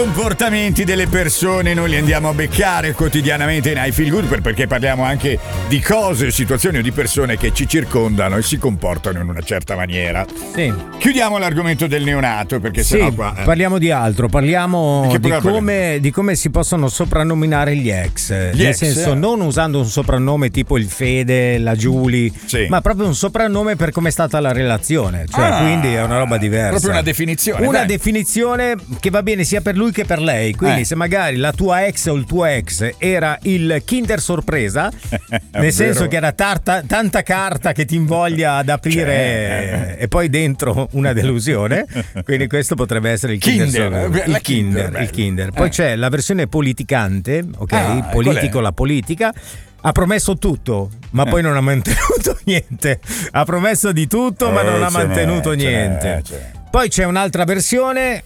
Comportamenti delle persone noi li andiamo a beccare quotidianamente in I Feel Good, perché parliamo anche di cose, situazioni o di persone che ci circondano e si comportano in una certa maniera. Sì. Chiudiamo l'argomento del neonato, perché Sì, sennò qua parliamo di altro, parliamo di come si possono soprannominare gli ex. Nel senso, non usando un soprannome tipo il Fede, la Giulia, ma proprio un soprannome per come è stata la relazione. Cioè, quindi è una roba diversa. Proprio una definizione. Una definizione che va bene sia per lui che per lei. Quindi se magari la tua ex o il tuo ex era il Kinder sorpresa, nel senso che era tanta carta che ti invoglia ad aprire e poi dentro una delusione, quindi questo potrebbe essere il Kinder. Poi c'è la versione politicante, ok? Politico, la politica. Ha promesso tutto, ma poi non ha mantenuto niente. Ha promesso di tutto, ma non ha mantenuto niente. Poi c'è un'altra versione,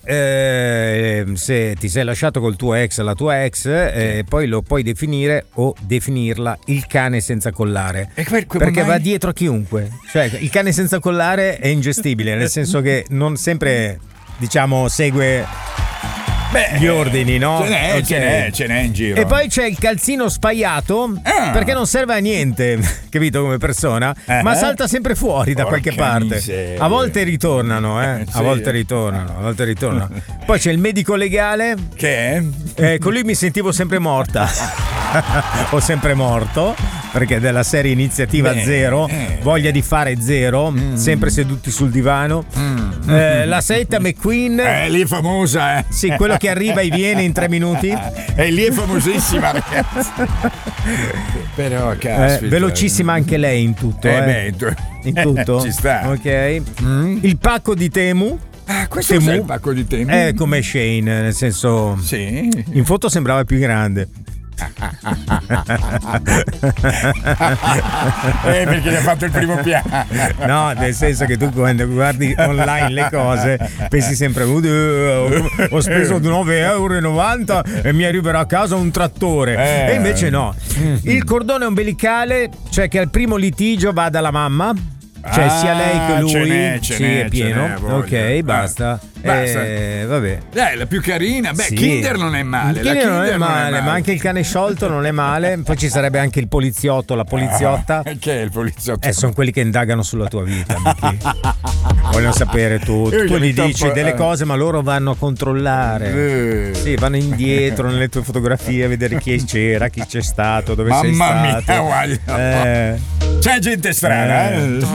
se ti sei lasciato col tuo ex, la tua ex, poi lo puoi definire o definirla il cane senza collare, perché va dietro a chiunque. Cioè, il cane senza collare è ingestibile, nel senso che non sempre, diciamo, segue gli ordini, no? Ce n'è in giro. E poi c'è il calzino spaiato, perché non serve a niente, capito, come persona, ma salta sempre fuori da qualche parte. Miseria. A volte ritornano, a volte ritornano. Poi c'è il medico legale, che con lui mi sentivo sempre morta o sempre morto, perché della serie Iniziativa Zero, voglia di fare zero, sempre seduti sul divano. La Setta McQueen, lì è famosa, Sì, quello che arriva e viene in 3 minuti. E lì è famosissima, ragazzi. Però caspita, velocissima anche lei in tutto, in tutto. Ci sta. Ok. Il pacco di Temu. Questo è il pacco di Temu. È come Shane, nel senso, in foto sembrava più grande. Perché gli ha fatto il primo piano. No, nel senso che tu quando guardi online le cose pensi sempre ho speso 9,90 € e mi arriverà a casa un trattore, e invece no. Il cordone ombelicale, cioè che al primo litigio va dalla mamma, cioè sia lei che lui, è pieno. Ok, basta. Vabbè. La più carina. Kinder non è male. Kinder non è male, ma anche il cane sciolto non è male. Poi ci sarebbe anche il poliziotto, la poliziotta. Che è il poliziotto? Sono quelli che indagano sulla tua vita. Vogliono sapere tutto. Tu gli dici delle cose, ma loro vanno a controllare. Sì, vanno indietro nelle tue fotografie a vedere chi c'era, chi c'è stato, dove sei stato. Mamma mia, guarda. C'è gente strana,